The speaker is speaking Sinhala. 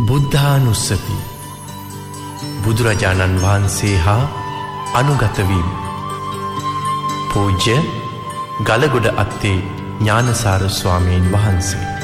බුද්ධානුස්සති බුදුරජාණන් වහන්සේ හා අනුගතවීම. පූජ්‍ය ගලගොඩ අත්තේ ඥානසාර ස්වාමීන් වහන්සේ.